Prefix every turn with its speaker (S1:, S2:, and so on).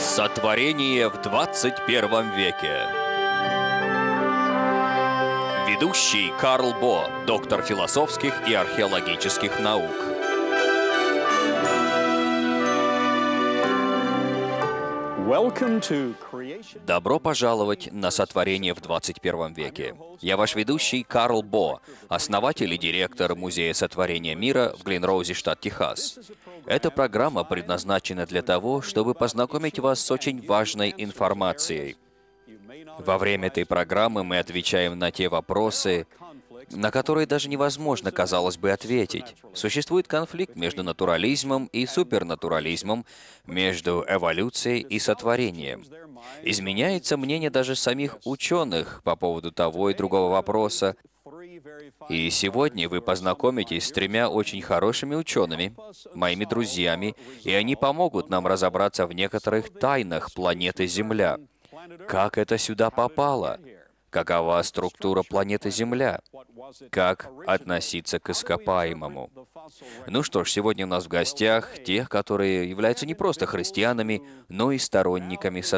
S1: Сотворение в 21 веке. Ведущий Карл Бо, доктор философских и археологических наук. Добро пожаловать на «Сотворение в 21 веке». Я ваш ведущий Карл Бо, основатель и директор Музея сотворения мира в Глен-Роузе, штат Техас. Эта программа предназначена для того, чтобы познакомить вас с очень важной информацией. Во время этой программы мы отвечаем на те вопросы, на которые даже невозможно, казалось бы, ответить. Существует конфликт между натурализмом и супернатурализмом, между эволюцией и сотворением. Изменяется мнение даже самих ученых по поводу того и другого вопроса. И сегодня вы познакомитесь с тремя очень хорошими учеными, моими друзьями, и они помогут нам разобраться в некоторых тайнах планеты Земля. Как это сюда попало? Какова структура планеты Земля? Как относиться к ископаемому? Ну что ж, сегодня у нас в гостях те, которые являются не просто христианами, но и сторонниками